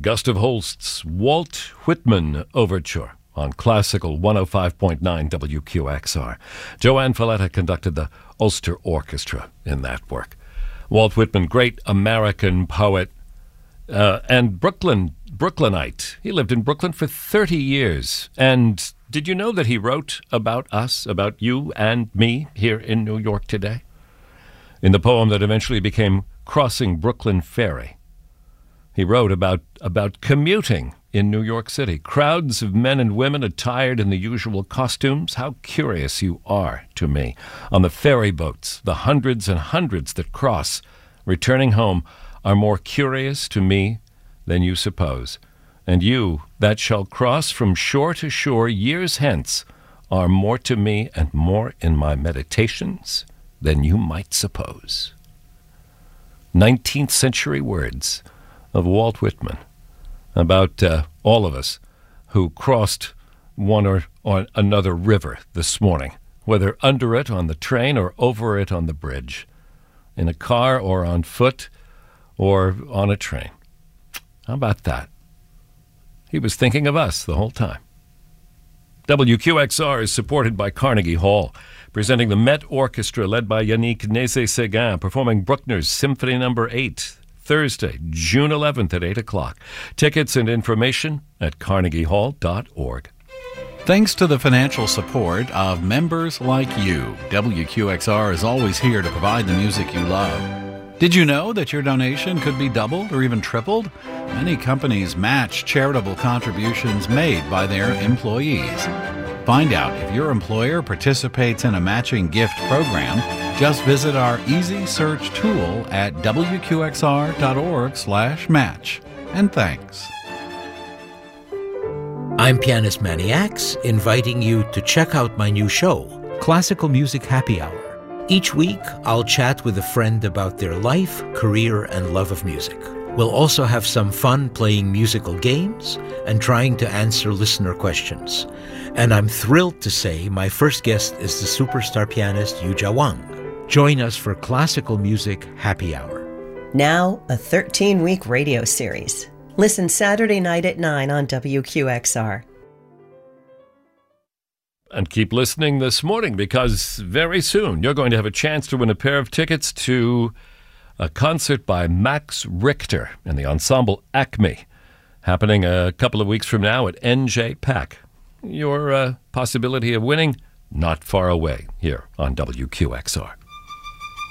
Gustav Holst's Walt Whitman Overture on Classical 105.9 WQXR. Joanne Falletta conducted the Ulster Orchestra in that work. Walt Whitman, great American poet and Brooklynite. He lived in Brooklyn for 30 years. And did you know that he wrote about us, about you and me here in New York today? In the poem that eventually became Crossing Brooklyn Ferry, he wrote about commuting in New York City. Crowds of men and women attired in the usual costumes. How curious you are to me. On the ferry boats, the hundreds and hundreds that cross, returning home, are more curious to me than you suppose. And you that shall cross from shore to shore years hence are more to me and more in my meditations than you might suppose. 19th century words of Walt Whitman about all of us who crossed one or another river this morning, whether under it on the train or over it on the bridge, in a car or on foot or on a train. How about that? He was thinking of us the whole time. WQXR is supported by Carnegie Hall, presenting the Met Orchestra led by Yannick Nézet-Séguin, performing Bruckner's Symphony No. 8, Thursday, June 11th at 8 o'clock. Tickets and information at carnegiehall.org. Thanks to the financial support of members like you, WQXR is always here to provide the music you love. Did you know that your donation could be doubled or even tripled? Many companies match charitable contributions made by their employees. Find out if your employer participates in a matching gift program. Just visit our easy search tool at wqxr.org/match. And thanks. I'm Pianist Manny Axe, inviting you to check out my new show, Classical Music Happy Hour. Each week, I'll chat with a friend about their life, career, and love of music. We'll also have some fun playing musical games and trying to answer listener questions. And I'm thrilled to say my first guest is the superstar pianist Yuja Wang. Join us for Classical Music Happy Hour. Now, a 13-week radio series. Listen Saturday night at 9 on WQXR. And keep listening this morning, because very soon you're going to have a chance to win a pair of tickets to a concert by Max Richter and the ensemble Acme, happening a couple of weeks from now at NJ Pack. Your possibility of winning, not far away here on WQXR.